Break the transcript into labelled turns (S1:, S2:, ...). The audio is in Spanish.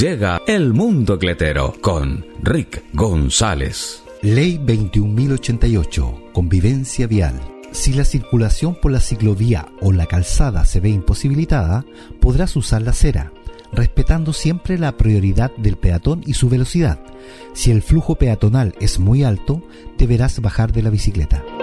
S1: Llega El Mundo Cletero con Rick González.
S2: Ley 21.088. Convivencia vial. Si la circulación por la ciclovía o la calzada se ve imposibilitada, podrás usar la acera, respetando siempre la prioridad del peatón y su velocidad. Si el flujo peatonal es muy alto, deberás bajar de la bicicleta.